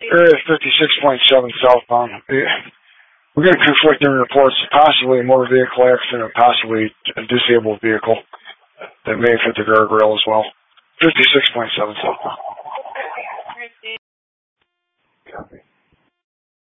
Area 56.7 southbound. We're getting conflicting reports, possibly a motor vehicle accident, possibly a disabled vehicle that may have hit the guardrail as well. 56.7 southbound.